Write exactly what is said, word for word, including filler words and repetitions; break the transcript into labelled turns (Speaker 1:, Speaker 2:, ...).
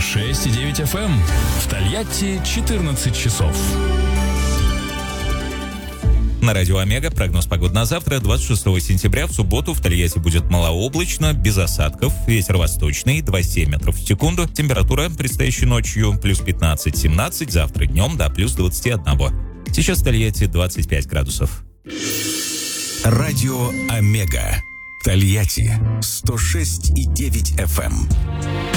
Speaker 1: шесть и девять эф эм. В Тольятти четырнадцать часов.
Speaker 2: На радио Омега прогноз погоды на завтра, двадцать шестого сентября, в субботу в Тольятти будет малооблачно, без осадков, ветер восточный, двадцать семь метров в секунду, температура предстоящей ночью плюс пятнадцать-семнадцать, завтра днем до плюс двадцать один. Сейчас в Тольятти двадцать пять градусов.
Speaker 3: Радио Омега. Тольятти сто шесть и девять эф эм.